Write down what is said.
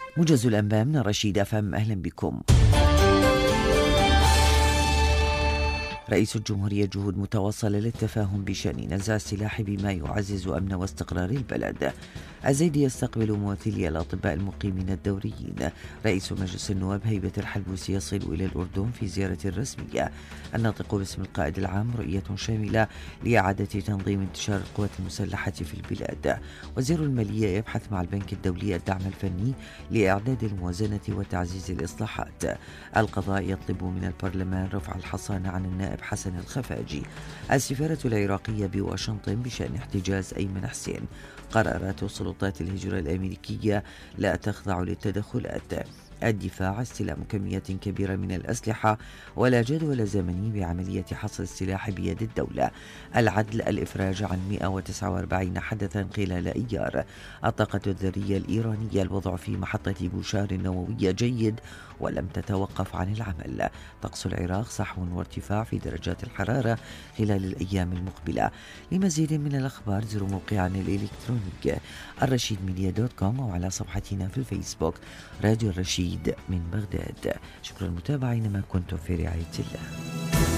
موجز الأنباء من رشيد أفهم، أهلا بكم. رئيس الجمهورية جهود متواصلة للتفاهم بشأن نزع السلاح بما يعزز أمن واستقرار البلد. الزيدي يستقبل ممثلي الأطباء المقيمين الدوريين. رئيس مجلس النواب هيبة الحلبوسي يصل إلى الأردن في زيارة رسمية. الناطق باسم القائد العام رؤية شاملة لإعادة تنظيم انتشار القوات المسلحة في البلاد. وزير المالية يبحث مع البنك الدولي الدعم الفني لإعداد الموازنة وتعزيز الإصلاحات. القضاء يطلب من البرلمان رفع الحصانة عن النائب حسن الخفاجي. السفارة العراقية بواشنطن بشأن احتجاز أيمن حسين. قرارات سلطات الهجرة الأمريكية لا تخضع للتدخلات. الدفاع استلام كميات كبيرة من الأسلحة ولا جدول زمني بعملية حصر السلاح بيد الدولة. العدل الإفراج عن 149 حدثا خلال أيار. الطاقة الذرية الإيرانية الوضع في محطة بوشار النووية جيد ولم تتوقف عن العمل. طقس العراق صحو وارتفاع في درجات الحرارة خلال الأيام المقبلة. لمزيد من الأخبار زوروا موقعنا الإلكتروني الرشيدميديا.com أو على صفحتنا في الفيسبوك راديو الرشيد من بغداد. شكرا للمتابعة، أينما كنتم في رعاية الله.